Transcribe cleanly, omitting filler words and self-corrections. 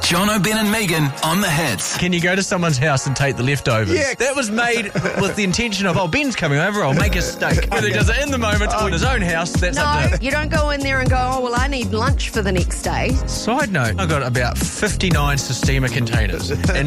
John O'Ben and Megan on the hits. Can you go to someone's house and take the leftovers? Yeah. That was made with the intention of, Ben's coming over, I'll make a steak. Whether he does it in the moment or in his own house, that's up to No, him. you don't go in there and go, I need lunch for the next day. Side note, I've got about 59 Sistema containers. And